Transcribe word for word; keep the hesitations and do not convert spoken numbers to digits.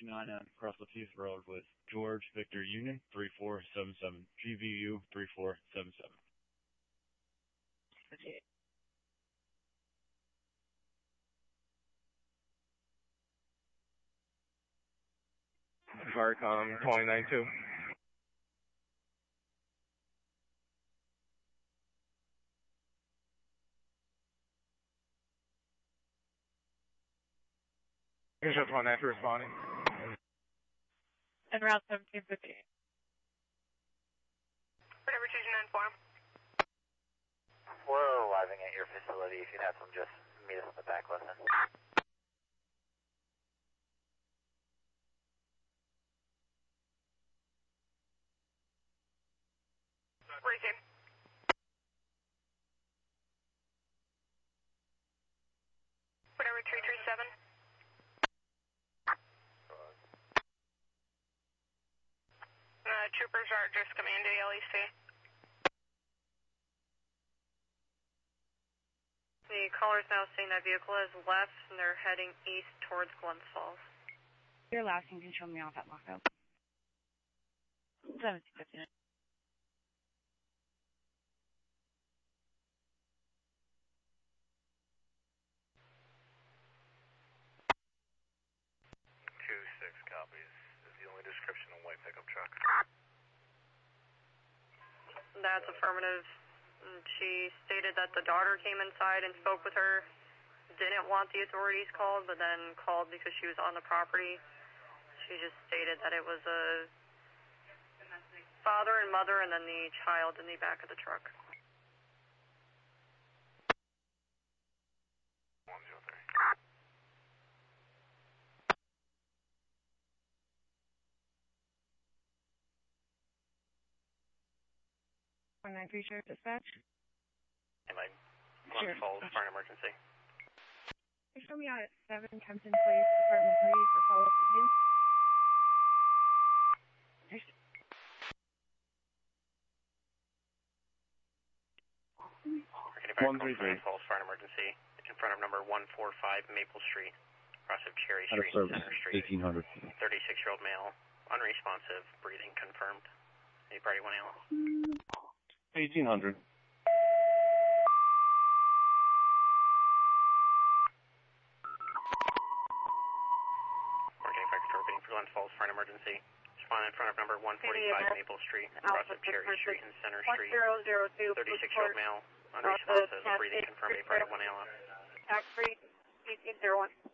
nine nine across Latif Road with George Victor Union three four seven seven. G V U three four seven seven. Okay. Viacom twenty nine two. Here's just one after responding. En route seventeen fifty. Whatever, two two nine four. We're arriving at your facility. If you'd have them just meet us in the back, listen. Receive. Whatever, three three seven. Uh, troopers are just coming into the L E C. The caller's now saying that vehicle has left and they're heading east towards Glens Falls. Your last thing can show me off at lockout. seventeen fifty-nine. Two six copies. Is the only description of white pickup truck. That's affirmative. And she stated that the daughter came inside and spoke with her, didn't want the authorities called, but then called because she was on the property. She just stated that it was a father and mother and then the child in the back of the truck. one zero three. one nine three Sheriff Dispatch. Am I Glens Falls, fire and emergency? Show me out at seven Kempton Place, apartment three for follow-up review. One three three. Glens Falls, fire and emergency. In front of number one four five Maple Street, across of Cherry Street and Center Street. eighteen hundred. thirty-six-year-old male, unresponsive, breathing confirmed. A party one A L. eighteen hundred. Marketing Fire Control waiting for Glens Falls for an emergency. Spawn in front of number one forty-five Maple Street, across of Cherry Street and Center Street. thirty-six-year-old male, unresponsive, breathing confirmed. A party one A L. Tax free, eighteen zero one.